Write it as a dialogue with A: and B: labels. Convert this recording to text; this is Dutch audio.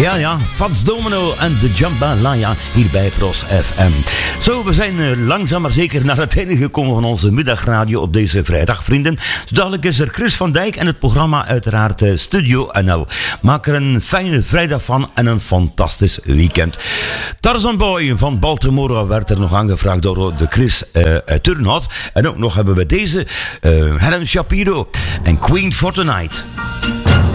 A: Ja, Fats Domino en de Jambalaya hier bij Pros FM. Zo, we zijn langzaam maar zeker naar het einde gekomen van onze middagradio op deze vrijdag, vrienden. Zo dadelijk is er Chris van Dijk en het programma uiteraard Studio NL. Maak er een fijne vrijdag van en een fantastisch weekend. Tarzan Boy van Baltimore werd er nog aangevraagd door de Chris uit Turnhout. En ook nog hebben we deze Helen Shapiro en Queen for Tonight.